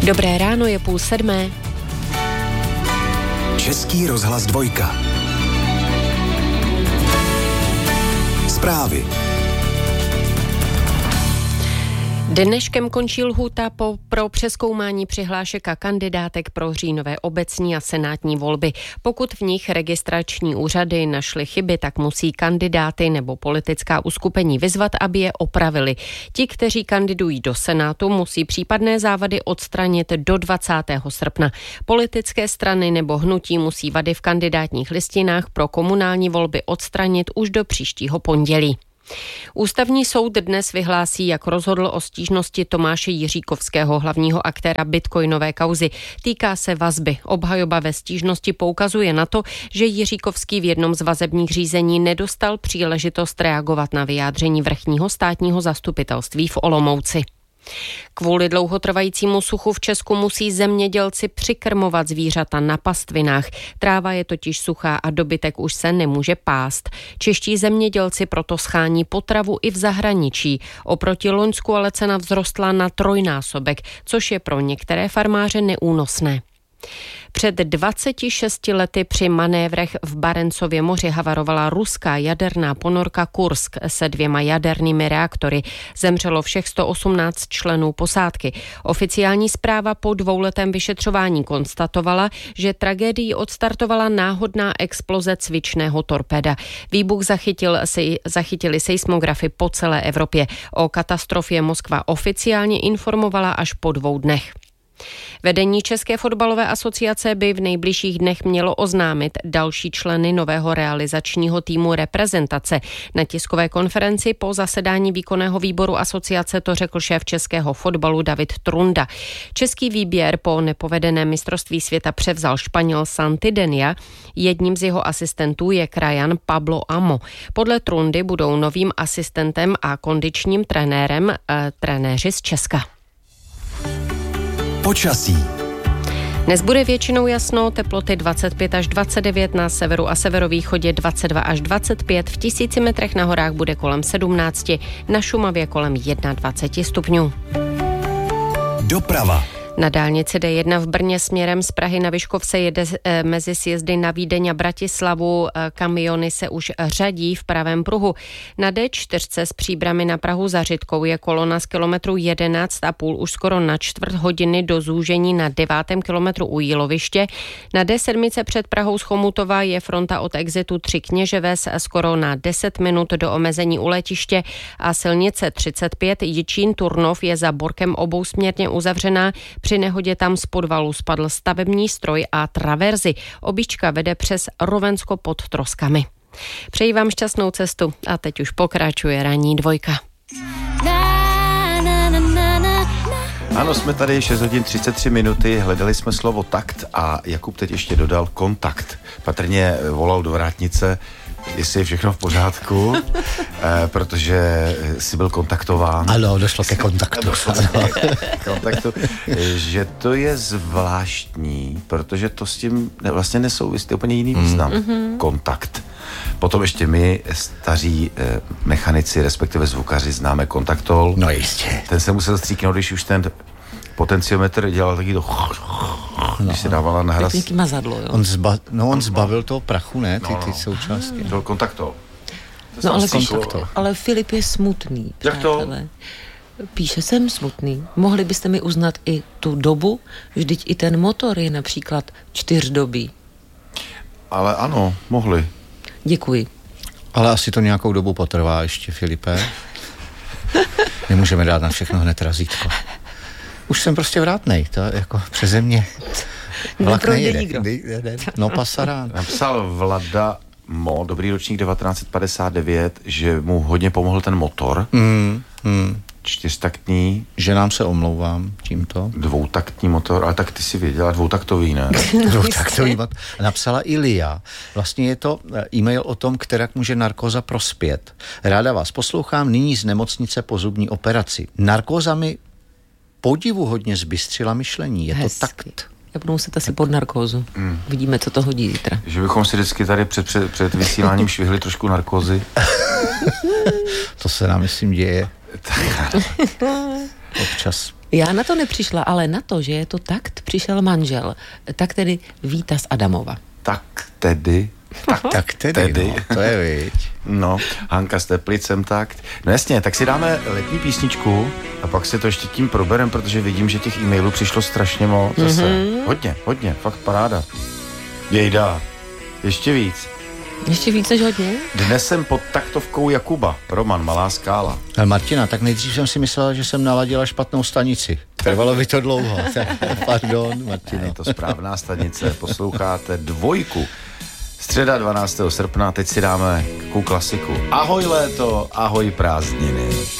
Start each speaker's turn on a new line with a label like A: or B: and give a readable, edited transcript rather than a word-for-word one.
A: Dobré ráno, je 6:30.
B: Český rozhlas 2. Zprávy.
A: Dneškem končí lhůta pro přezkoumání přihlášek a kandidátek pro říjnové obecní a senátní volby. Pokud v nich registrační úřady našly chyby, tak musí kandidáty nebo politická uskupení vyzvat, aby je opravili. Ti, kteří kandidují do Senátu, musí případné závady odstranit do 20. srpna. Politické strany nebo hnutí musí vady v kandidátních listinách pro komunální volby odstranit už do příštího pondělí. Ústavní soud dnes vyhlásí, jak rozhodl o stížnosti Tomáše Jiříkovského, hlavního aktéra bitcoinové kauzy. Týká se vazby. Obhajoba ve stížnosti poukazuje na to, že Jiříkovský v jednom z vazebních řízení nedostal příležitost reagovat na vyjádření vrchního státního zastupitelství v Olomouci. Kvůli dlouhotrvajícímu suchu v Česku musí zemědělci přikrmovat zvířata na pastvinách. Tráva je totiž suchá a dobytek už se nemůže pást. Čeští zemědělci proto schání potravu i v zahraničí. Oproti loňsku ale cena vzrostla na 3násobek, což je pro některé farmáře neúnosné. Před 26 lety při manévrech v Barencově moři havarovala ruská jaderná ponorka Kursk se 2 jadernými reaktory. Zemřelo všech 118 členů posádky. Oficiální zpráva po 2letém vyšetřování konstatovala, že tragédii odstartovala náhodná exploze cvičného torpéda. Výbuch zachytili seismografy po celé Evropě. O katastrofě Moskva oficiálně informovala až po 2 dnech. Vedení České fotbalové asociace by v nejbližších dnech mělo oznámit další členy nového realizačního týmu reprezentace. Na tiskové konferenci po zasedání výkonného výboru asociace to řekl šéf českého fotbalu David Trunda. Český výběr po nepovedeném mistrovství světa převzal Španěl Santidenia. Jedním z jeho asistentů je krajan Pablo Amo. Podle Trundy budou novým asistentem a kondičním trenérem trenéři z Česka.
B: Počasí.
A: Dnes bude většinou jasno, teploty 25 až 29, na severu a severovýchodě 22 až 25, v 1000 metrech na horách bude kolem 17, na Šumavě kolem 21 stupňů.
B: Doprava.
A: Na dálnici D1 v Brně směrem z Prahy na Vyškov se jede mezi sjezdy na Vídeň a Bratislavu. Kamiony se už řadí v pravém pruhu. Na D4 z Příbrami na Prahu za Řitkou je kolona z kilometru 11,5 už skoro na 4 hodiny do zúžení na 9. kilometru u Jíloviště. Na D7 před Prahou z Chomutova je fronta od exitu 3 Kněževes skoro na 10 minut do omezení u letiště a silnice 35 Jičín Turnov je za Borkem obousměrně uzavřená. Při nehodě tam z podvalu spadl stavební stroj a traverzy. Obička vede přes Rovensko pod Troskami. Přeji vám šťastnou cestu a teď už pokračuje ranní 2.
C: Ano, jsme tady 6 hodin 33 minuty, hledali jsme slovo takt a Jakub teď ještě dodal kontakt. Patrně volal do vrátnice, jestli je všechno v pořádku, protože jsi byl kontaktován.
D: Ano, došlo ke kontaktu.
C: Že to je zvláštní, protože to s tím vlastně nesouvisí, to je úplně jiný význam. Kontakt. Potom ještě my, staří mechanici, respektive zvukaři, známe kontaktol.
D: No jistě.
C: Ten se musel stříknout, když už ten potenciometr dělal taky to, když se dávala na hraz.
A: Pěkný mazadlo, jo.
D: On zbavil toho prachu, ne? Ty součástky.
C: Byl kontaktol.
A: No ale Filip je smutný.
C: Jak to?
A: Přátelé. Píše, jsem smutný. Mohli byste mi uznat i tu dobu? Vždyť i ten motor je například 4dobý.
C: Ale ano, mohli.
A: Děkuji.
D: Ale asi to nějakou dobu potrvá ještě, Filipe. Nemůžeme dát na všechno hned razítko. Už jsem prostě vrátnej, to jako přeze mě vlak nejede. No pasarán.
C: Napsal Vlada dobrý ročník 1959, že mu hodně pomohl ten motor. 4taktní.
D: Že nám se omlouvám tímto.
C: 2taktní motor, ale tak ty si věděla, 2taktový, ne?
D: 2taktový motor. Napsala Ilia. Vlastně je to e-mail o tom, kterak může narkóza prospět. Ráda vás poslouchám nyní z nemocnice po zubní operaci. Narkóza mi podivuhodně zbystřila myšlení. Je to takt.
A: Já budu muset asi pod narkózu. Vidíme, co to hodí zítra.
C: Že bychom si vždycky tady před vysíláním švihli trošku narkózy.
D: To se nám, myslím, děje. Občas.
B: Já na to nepřišla, ale na to, že je to takt, přišel manžel. Tak tedy Víta z Adamova.
C: Tak tedy.
D: No, to je viď.
C: No, Hanka s Teplicem takt. No jasně, tak si dáme letní písničku a pak si to ještě tím proberem, protože vidím, že těch e-mailů přišlo strašně moc zase. Hodně, fakt paráda. Jejda, ještě víc.
B: Ještě víc než hodně?
C: Dnes jsem pod taktovkou Jakuba. Roman, Malá Skála.
D: Martina, tak nejdřív jsem si myslela, že jsem naladila špatnou stanici. Trvalo by to dlouho. Pardon, Martina.
C: Je to správná stanice. Posloucháte Dvojku. Středa 12. srpna, teď si dáme takovou klasiku. Ahoj léto, ahoj prázdniny.